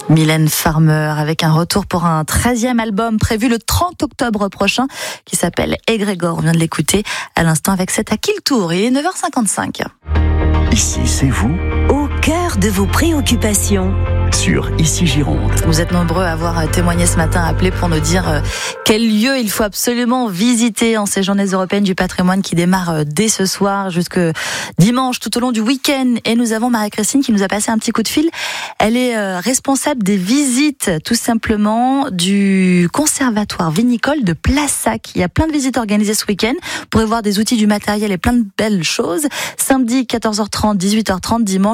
Mylène Farmer avec un retour pour un 13e album prévu le 30 octobre prochain qui s'appelle Égrégore. On vient de l'écouter à l'instant avec cet À qui le tour. Il est 9h55. Ici, c'est vous, au cœur de vos préoccupations. Sur Ici Gironde. Vous êtes nombreux à avoir témoigné ce matin, appelé pour nous dire quel lieu il faut absolument visiter en ces journées européennes du patrimoine qui démarrent dès ce soir jusque dimanche tout au long du week-end. Et nous avons Marie-Christine qui nous a passé un petit coup de fil. Elle est responsable des visites tout simplement du conservatoire vinicole de Plassac. Il y a plein de visites organisées ce week-end. Vous pourrez voir des outils, du matériel et plein de belles choses. Samedi 14h30, 18h30, dimanche